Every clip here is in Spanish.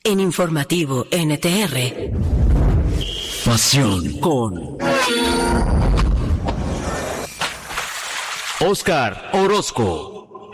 En Informativo NTR. Pasión con Oscar Orozco.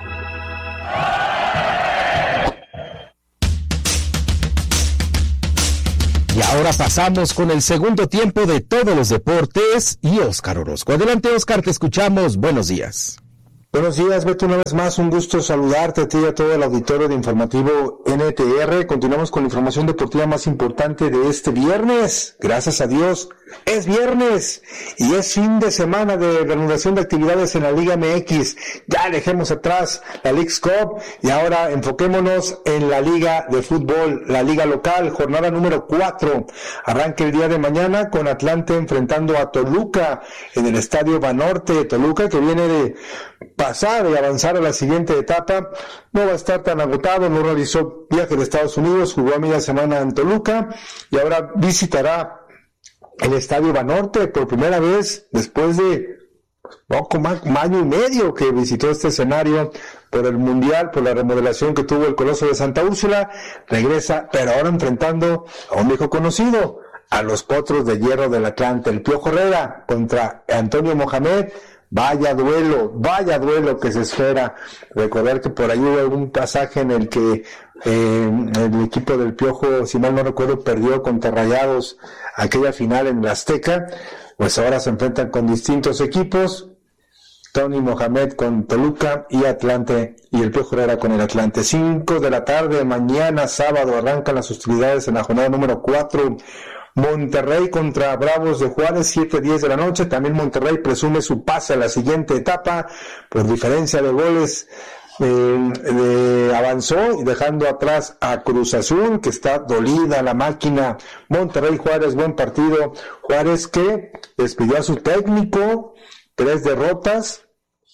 Y ahora pasamos con el segundo tiempo de todos los deportes y Oscar Orozco. Adelante, Oscar, te escuchamos. Buenos días. Buenos días, Beto, una vez más, un gusto saludarte a ti y a todo el auditorio de Informativo NTR. Continuamos con la información deportiva más importante de este viernes. Gracias a Dios, es viernes y es fin de semana de reanudación de actividades en la Liga MX. Ya dejemos atrás la Leagues Cup y ahora enfoquémonos en la Liga de Fútbol, la Liga Local, jornada número 4. Arranca el día de mañana con Atlante enfrentando a Toluca en el Estadio Banorte. Toluca, que viene de pasar y avanzar a la siguiente etapa, no va a estar tan agotado, no realizó viaje de Estados Unidos, jugó a media semana en Toluca y ahora visitará el Estadio Banorte por primera vez después de poco más, un año y medio que visitó este escenario por el Mundial, por la remodelación que tuvo el Coloso de Santa Úrsula. Regresa, pero ahora enfrentando a un viejo conocido, a los Potros de Hierro del Atlante, el Piojo Herrera contra Antonio Mohamed. Vaya duelo que se espera. Recordar que por ahí hubo algún pasaje en el que el equipo del Piojo, si mal no recuerdo, perdió contra Rayados aquella final en la Azteca. Pues ahora se enfrentan con distintos equipos. Tony Mohamed con Toluca y Atlante, y el Piojo Herrera con el Atlante. 5 de la tarde, mañana sábado, arrancan las hostilidades en la jornada número 4. Monterrey contra Bravos de Juárez, 7:10 de la noche. También Monterrey presume su pase a la siguiente etapa por diferencia de goles. Avanzó y dejando atrás a Cruz Azul, que está dolida la máquina. Monterrey Juárez, buen partido. Juárez que despidió a su técnico, 3 derrotas,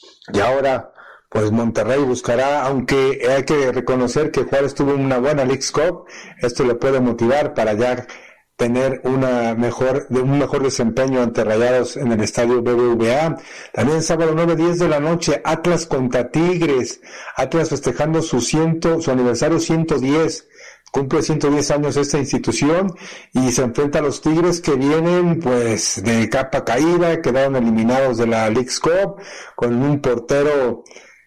y ahora pues Monterrey buscará, aunque hay que reconocer que Juárez tuvo una buena Leagues Cup, esto le puede motivar para ya tener un mejor desempeño ante Rayados en el estadio BBVA. También sábado 9:10 de la noche, Atlas contra Tigres. Atlas festejando su aniversario 110. Cumple 110 años esta institución y se enfrenta a los Tigres, que vienen pues de capa caída, quedaron eliminados de la Leagues Cup, con un portero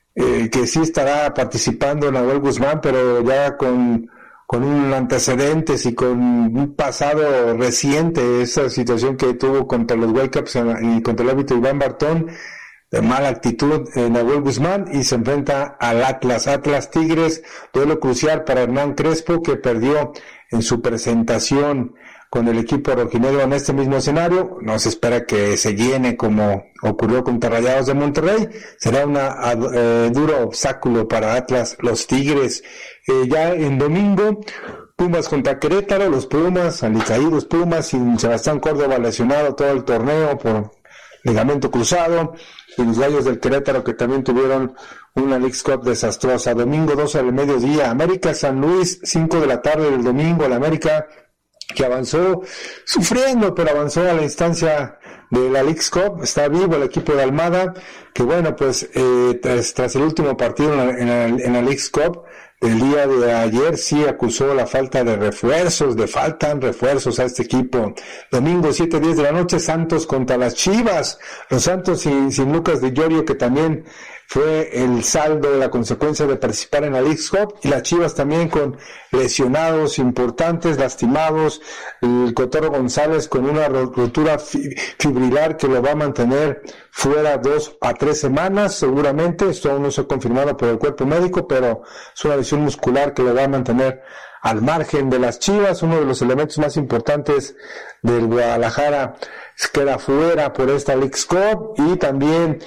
que sí estará participando en Nahuel Guzmán, pero ya con un antecedentes y con un pasado reciente, esa situación que tuvo contra los Whitecaps y contra el árbitro Iván Bartón, de mala actitud Nahuel Guzmán, y se enfrenta al Atlas Tigres, duelo crucial para Hernán Crespo, que perdió en su presentación con el equipo rojinegro en este mismo escenario. No se espera que se llene como ocurrió contra Rayados de Monterrey. Será un duro obstáculo para Atlas, los Tigres. Ya en domingo, Pumas contra Querétaro, los Pumas, alicaídos Pumas, sin Sebastián Córdoba lesionado todo el torneo por ligamento cruzado, y los Gallos del Querétaro, que también tuvieron una Leagues Cup desastrosa. Domingo 12 del mediodía, América San Luis, 5 de la tarde del domingo, el América que avanzó sufriendo, pero avanzó a la instancia de la Leagues Cup. Está vivo el equipo de Almada, que bueno, pues tras el último partido en la Leagues Cup el día de ayer, sí acusó la falta de refuerzos, faltan refuerzos a este equipo. Domingo 7:10 de la noche, Santos contra las Chivas. Los Santos sin Lucas Di Llorio, que también fue el saldo, la consecuencia de participar en la Leagues Cup, y las Chivas también con lesionados importantes, lastimados. El Cotorro González con una rotura fibrilar que lo va a mantener fuera 2 a 3 semanas, seguramente. Esto aún no se ha confirmado por el cuerpo médico, pero es una lesión muscular que lo va a mantener al margen de las Chivas. Uno de los elementos más importantes del Guadalajara queda fuera por esta Leagues Cup, y también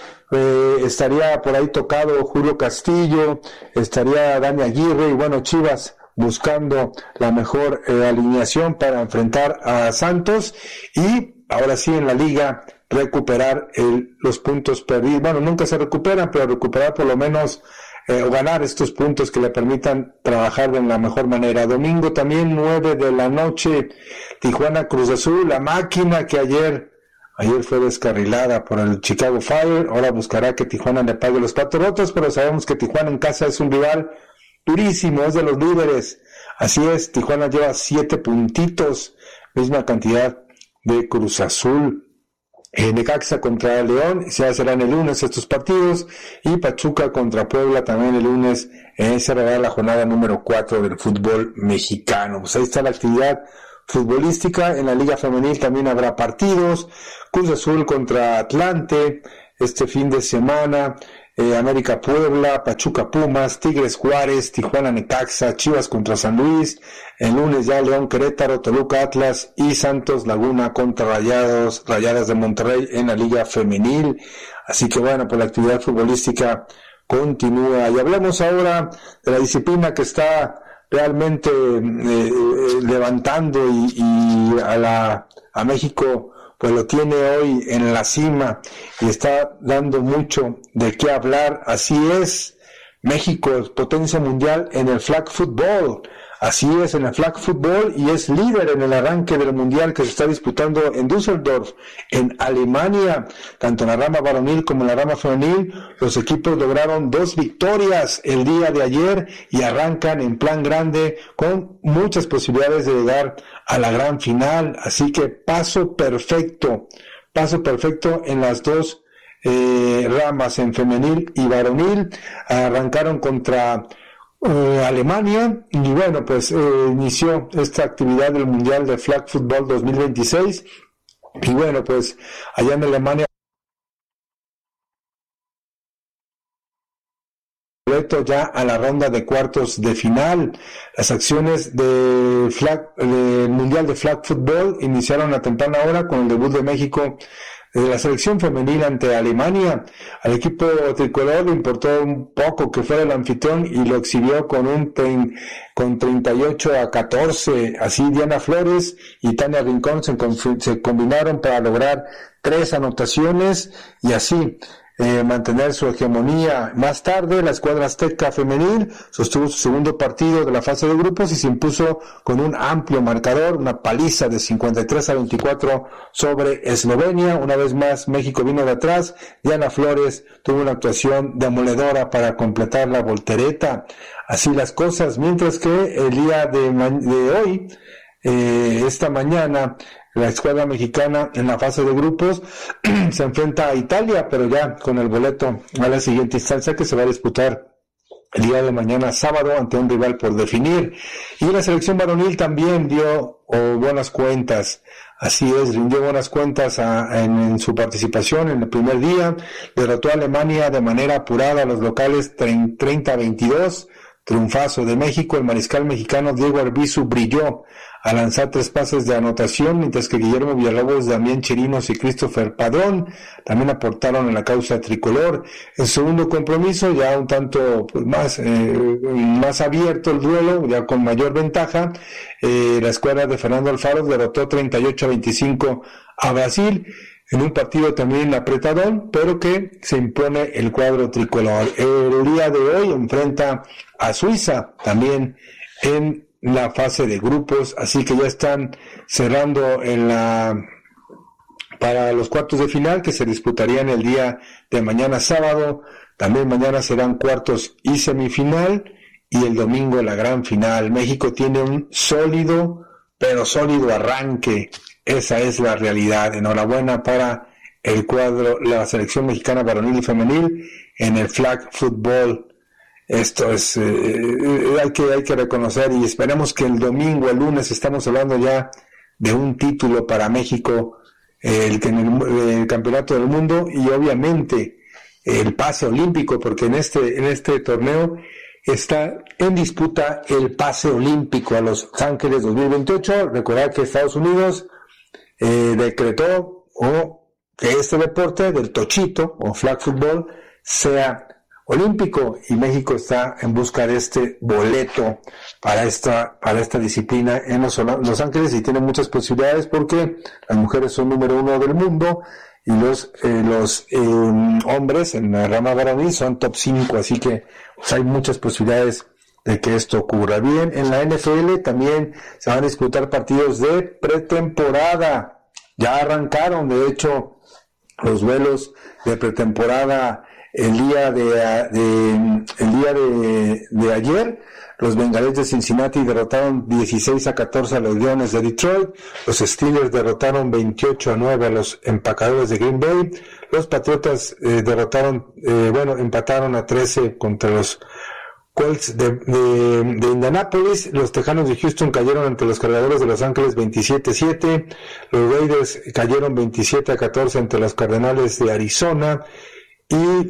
estaría por ahí tocado Julio Castillo, estaría Dani Aguirre, y bueno, Chivas buscando la mejor alineación para enfrentar a Santos, y ahora sí en la liga recuperar los puntos perdidos. Bueno, nunca se recuperan, pero recuperar por lo menos o ganar estos puntos que le permitan trabajar de la mejor manera. Domingo también 9 de la noche, Tijuana Cruz Azul, la máquina que ayer fue descarrilada por el Chicago Fire. Ahora buscará que Tijuana le pague los platos rotos, pero sabemos que Tijuana en casa es un rival durísimo, es de los líderes. Así es, Tijuana lleva 7 puntitos, misma cantidad de Cruz Azul. Necaxa contra León, ya serán el lunes estos partidos, y Pachuca contra Puebla también el lunes, cerrará la jornada número 4 del fútbol mexicano. Pues ahí está la actividad futbolística. En la Liga Femenil también habrá partidos, Cruz Azul contra Atlante este fin de semana, América Puebla, Pachuca Pumas, Tigres Juárez, Tijuana Necaxa, Chivas contra San Luis, el lunes ya León Querétaro, Toluca Atlas y Santos Laguna contra Rayadas de Monterrey en la Liga Femenil. Así que bueno, pues la actividad futbolística continúa. Y hablamos ahora de la disciplina que está realmente levantando y a México pues lo tiene hoy en la cima y está dando mucho de qué hablar. Así es, México es potencia mundial en el flag football. Así es, en el flag football, y es líder en el arranque del mundial que se está disputando en Düsseldorf, en Alemania. Tanto en la rama varonil como en la rama femenil, los equipos lograron 2 victorias el día de ayer y arrancan en plan grande con muchas posibilidades de llegar a la gran final. Así que paso perfecto en las dos ramas, en femenil y varonil. Arrancaron contra Alemania, y bueno, pues inició esta actividad del Mundial de Flag Football 2026, y bueno, pues allá en Alemania ya a la ronda de cuartos de final. Las acciones del Mundial de Flag Football iniciaron a temprana hora con el debut de México de la selección femenil ante Alemania. Al equipo tricolor le importó un poco que fuera el anfitrión y lo exhibió con 38-14. Así Diana Flores y Tania Rincón se combinaron para lograr 3 anotaciones y así mantener su hegemonía. Más tarde, la escuadra azteca femenil sostuvo su segundo partido de la fase de grupos y se impuso con un amplio marcador, una paliza de 53-24 sobre Eslovenia. Una vez más, México vino de atrás. Diana Flores tuvo una actuación demoledora para completar la voltereta. Así las cosas, mientras que el día de hoy, esta mañana, la escuadra mexicana en la fase de grupos se enfrenta a Italia, pero ya con el boleto a la siguiente instancia que se va a disputar el día de mañana sábado ante un rival por definir. Y la selección varonil también dio buenas cuentas. Así es, rindió buenas cuentas en su participación en el primer día. Derrotó a Alemania de manera apurada a los locales 30-22. Triunfazo de México. El mariscal mexicano Diego Arbizu brilló a lanzar 3 pases de anotación, mientras que Guillermo Villalobos, Damián Chirinos y Christopher Padrón también aportaron en la causa tricolor. En segundo compromiso, ya un tanto pues, más abierto el duelo, ya con mayor ventaja, la escuadra de Fernando Alfaro derrotó 38-25 a Brasil, en un partido también apretadón, pero que se impone el cuadro tricolor. El día de hoy enfrenta a Suiza, también en la fase de grupos, así que ya están cerrando para los cuartos de final que se disputarían el día de mañana sábado. También mañana serán cuartos y semifinal, y el domingo la gran final. México tiene un sólido arranque. Esa es la realidad. Enhorabuena para el cuadro, la selección mexicana varonil y femenil en el flag football. Esto es, hay que reconocer, y esperemos que el lunes, estamos hablando ya de un título para México, el campeonato del mundo, y obviamente el pase olímpico, porque en este torneo está en disputa el pase olímpico a Los Ángeles 2028. Recordar que Estados Unidos decretó que este deporte del tochito o flag football sea olímpico, y México está en busca de este boleto para esta disciplina en Los Ángeles, y tiene muchas posibilidades porque las mujeres son número 1 del mundo y los hombres en la rama varonil son top 5, así que pues, hay muchas posibilidades de que esto ocurra. Bien, en la NFL también se van a disputar partidos de pretemporada. Ya arrancaron, de hecho, los vuelos de pretemporada El día de ayer, los Bengalés de Cincinnati derrotaron 16-14 a los Leones de Detroit. Los Steelers derrotaron 28-9 a los Empacadores de Green Bay. Los Patriotas empataron a 13 contra los Colts de Indianápolis. Los Tejanos de Houston cayeron ante los Cargadores de Los Ángeles 27-7. Los Raiders cayeron 27-14 ante los Cardenales de Arizona. Y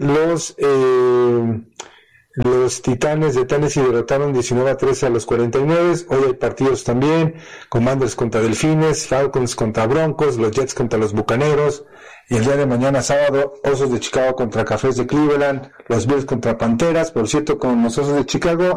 los Titanes de Tennessee derrotaron 19-13 a los 49. Hoy hay partidos también: Commanders contra Delfines, Falcons contra Broncos, los Jets contra los Bucaneros, y el día de mañana sábado, Osos de Chicago contra Cafés de Cleveland, los Bills contra Panteras. Por cierto, con los Osos de Chicago